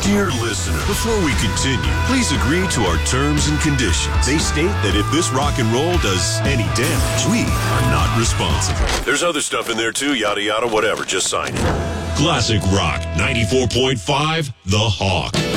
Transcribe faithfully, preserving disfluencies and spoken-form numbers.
Dear listener, before we continue, please agree to our terms and conditions. They state that if this rock and roll does any damage, we are not responsible. There's other stuff in there too, yada yada, whatever. Just sign it. Classic Rock ninety-four point five, The Hawk.